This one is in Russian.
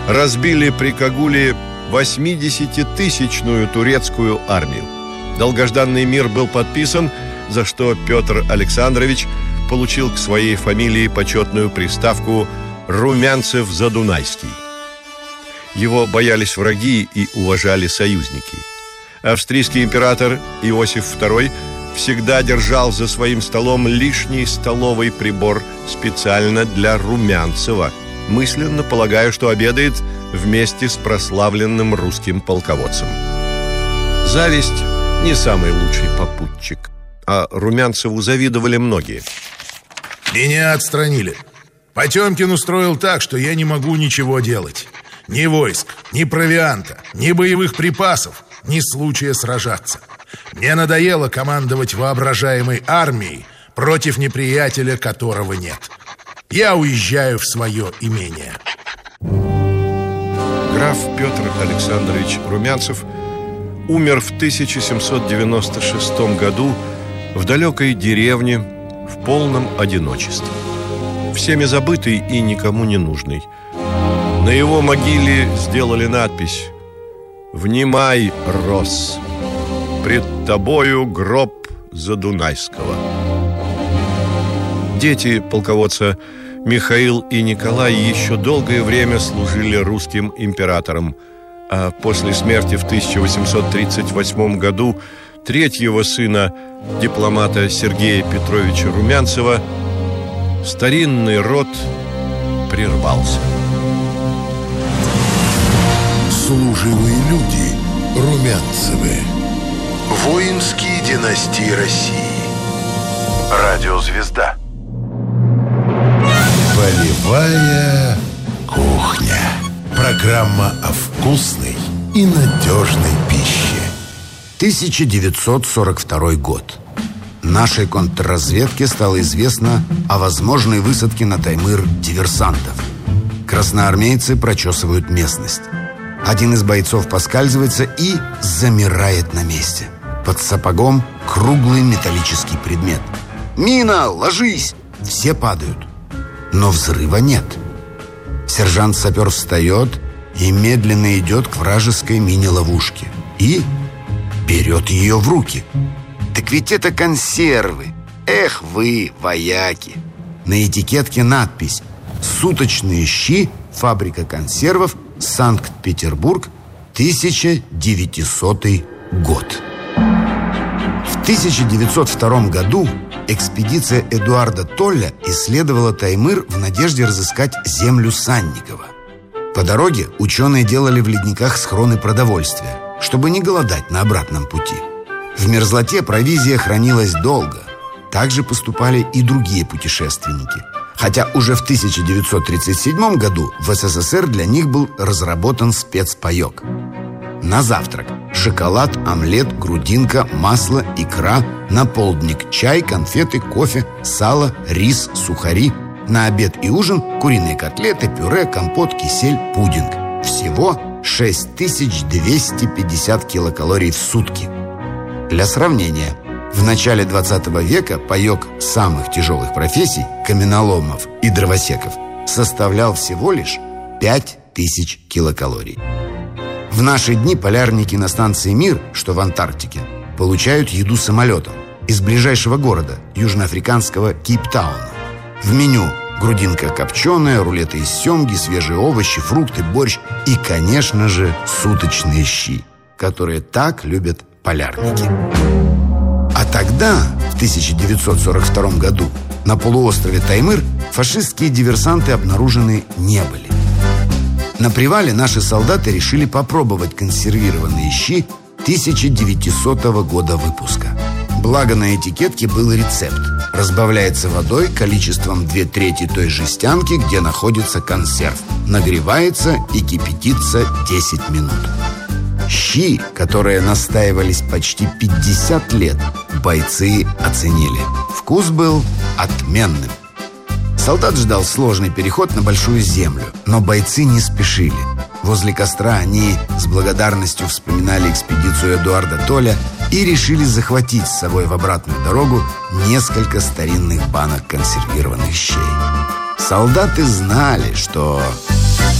разбили при Кагуле 80-тысячную турецкую армию. Долгожданный мир был подписан, за что Петр Александрович получил к своей фамилии почетную приставку Румянцев-Задунайский. Его боялись враги и уважали союзники. Австрийский император Иосиф II всегда держал за своим столом лишний столовый прибор специально для Румянцева, мысленно полагая, что обедает вместе с прославленным русским полководцем. Зависть не самый лучший попутчик, а Румянцеву завидовали многие. Меня отстранили. Потемкин устроил так, что я не могу ничего делать. Ни войск, ни провианта, ни боевых припасов, ни случая сражаться. Мне надоело командовать воображаемой армией против неприятеля, которого нет. Я уезжаю в свое имение. Граф Петр Александрович Румянцев умер в 1796 году в далекой деревне в полном одиночестве. Всеми забытый и никому не нужный. На его могиле сделали надпись: «Внимай, Рос, пред тобою гроб Задунайского». Дети полководца Михаил и Николай еще долгое время служили русским императорам, а после смерти в 1838 году третьего сына, дипломата Сергея Петровича Румянцева, старинный род прервался. Служивые люди Румянцевы. Воинские династии России. Радиозвезда. Полевая кухня. Программа о вкусной и надежной пище. 1942 год. Нашей контрразведке стало известно о возможной высадке на Таймыр диверсантов. Красноармейцы прочесывают местность. Один из бойцов поскальзывается и замирает на месте. Под сапогом круглый металлический предмет. «Мина! Ложись!» Все падают. Но взрыва нет. Сержант-сапер встает и медленно идет к вражеской мини-ловушке. И берет ее в руки. Так ведь это консервы. Эх вы, вояки. На этикетке надпись: «Суточные щи, фабрика консервов, Санкт-Петербург, 1900 год». В 1902 году экспедиция Эдуарда Толля исследовала Таймыр в надежде разыскать землю Санникова. По дороге ученые делали в ледниках схроны продовольствия, чтобы не голодать на обратном пути. В мерзлоте провизия хранилась долго. Так же поступали и другие путешественники. Хотя уже в 1937 году в СССР для них был разработан спецпаек. На завтрак шоколад, омлет, грудинка, масло, икра. На полдник чай, конфеты, кофе, сало, рис, сухари. На обед и ужин куриные котлеты, пюре, компот, кисель, пудинг. Всего 6250 килокалорий в сутки. Для сравнения, в начале 20 века паек самых тяжелых профессий, каменоломов и дровосеков, составлял всего лишь 5000 килокалорий. В наши дни полярники на станции «Мир», что в Антарктике, получают еду самолетом из ближайшего города, южноафриканского Кейптауна. В меню грудинка копченая, рулеты из семги, свежие овощи, фрукты, борщ и, конечно же, суточные щи, которые так любят полярники. А тогда, в 1942 году, на полуострове Таймыр фашистские диверсанты обнаружены не были. На привале наши солдаты решили попробовать консервированные щи 1900 года выпуска. Благо на этикетке был рецепт. Разбавляется водой количеством 2/3 той жестянки, где находится консерв. Нагревается и кипятится 10 минут. Щи, которые настаивались почти 50 лет, бойцы оценили. Вкус был отменным. Солдат ждал сложный переход на Большую Землю, но бойцы не спешили. Возле костра они с благодарностью вспоминали экспедицию Эдуарда Толля и решили захватить с собой в обратную дорогу несколько старинных банок консервированных щей. Солдаты знали, что